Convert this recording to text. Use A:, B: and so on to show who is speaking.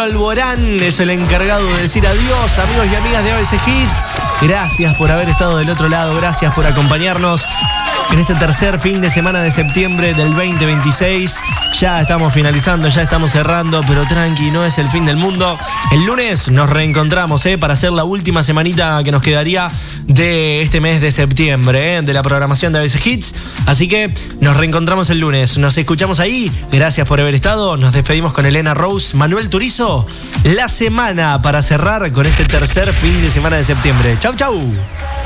A: Pablo Alborán es el encargado de decir adiós, amigos y amigas de ABC Hits. Gracias por haber estado del otro lado, gracias por acompañarnos en este tercer fin de semana de septiembre del 2026. Ya estamos finalizando, ya estamos cerrando, pero tranqui, no es el fin del mundo. El lunes nos reencontramos para hacer la última semanita que nos quedaría de este mes de septiembre, de la programación de ABC Hits. Así que nos reencontramos el lunes, nos escuchamos ahí. Gracias por haber estado, nos despedimos con Elena Rose, Manuel Turizo, la semana para cerrar con este tercer fin de semana de septiembre. Chau, chau.